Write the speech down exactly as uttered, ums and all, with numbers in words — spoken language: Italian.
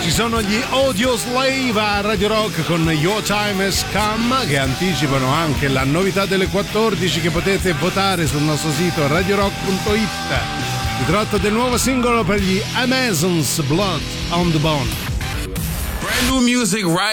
Ci sono gli Audio Slave a Radio Rock con Your Time Has Come, che anticipano anche la novità delle quattordici che potete votare sul nostro sito radio rock punto it. Si tratta del nuovo singolo per gli Amazons, Blood on the Bone. Brand new music right